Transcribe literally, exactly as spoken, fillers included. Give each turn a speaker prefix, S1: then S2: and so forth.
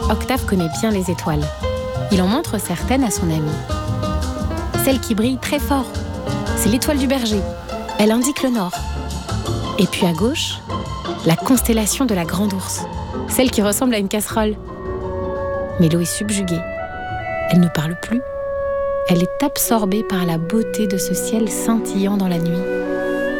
S1: Octave connaît bien les étoiles. Il en montre certaines à son ami. Celle qui brille très fort, c'est l'étoile du berger. Elle indique le nord. Et puis à gauche, la constellation de la Grande Ourse, celle qui ressemble à une casserole. Mélo est subjuguée. Elle ne parle plus. Elle est absorbée par la beauté de ce ciel scintillant dans la nuit.